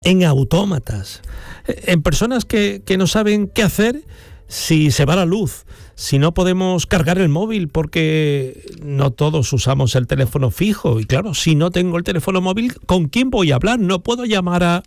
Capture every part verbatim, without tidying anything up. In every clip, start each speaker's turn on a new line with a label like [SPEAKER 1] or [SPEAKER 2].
[SPEAKER 1] en autómatas, en personas que, que no saben qué hacer si se va la luz, si no podemos cargar el móvil porque no todos usamos el teléfono fijo. Y claro, si no tengo el teléfono móvil, ¿con quién voy a hablar? No puedo llamar a...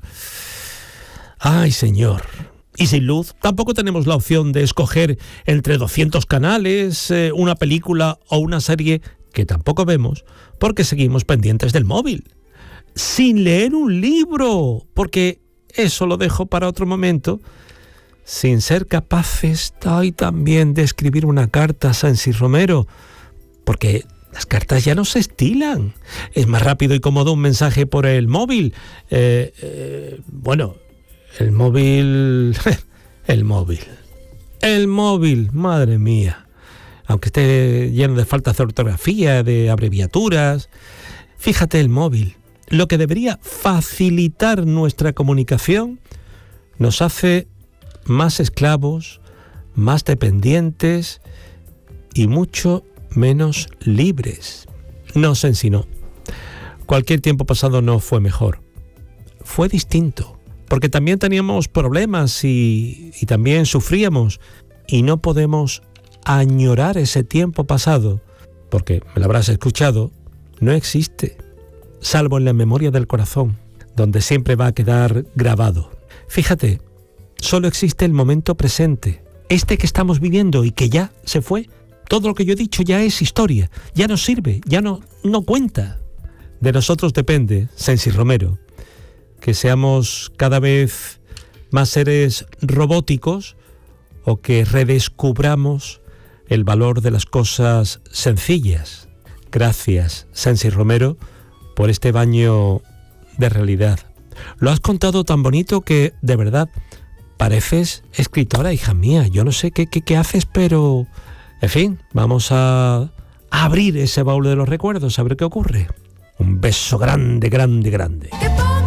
[SPEAKER 1] ¡Ay, señor! Y sin luz, tampoco tenemos la opción de escoger entre doscientos canales, eh, una película o una serie que tampoco vemos porque seguimos pendientes del móvil. Sin leer un libro, porque eso lo dejo para otro momento. Sin ser capaces ay, también de escribir una carta a Sansi Romero, porque las cartas ya no se estilan. Es más rápido y cómodo un mensaje por el móvil. Eh, eh, bueno... El móvil, el móvil, el móvil, madre mía. Aunque esté lleno de faltas de ortografía, de abreviaturas. Fíjate, el móvil, lo que debería facilitar nuestra comunicación, nos hace más esclavos, más dependientes y mucho menos libres. No sé si no. Cualquier tiempo pasado no fue mejor. Fue distinto. Porque también teníamos problemas y, y también sufríamos. Y no podemos añorar ese tiempo pasado, porque, me lo habrás escuchado, no existe, salvo en la memoria del corazón, donde siempre va a quedar grabado. Fíjate, solo existe el momento presente, este que estamos viviendo y que ya se fue. Todo lo que yo he dicho ya es historia, ya no sirve, ya no, no cuenta. De nosotros depende, Sansi Romero, que seamos cada vez más seres robóticos o que redescubramos el valor de las cosas sencillas. Gracias, Sansi Romero, por este baño de realidad. Lo has contado tan bonito que, de verdad, pareces escritora, hija mía. Yo no sé qué, qué, qué haces, pero... En fin, vamos a abrir ese baúl de los recuerdos, a ver qué ocurre. Un beso grande, grande, grande.